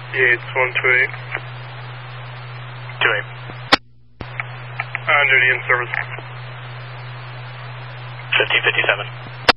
Yates 128. 28. On duty in service. 1557.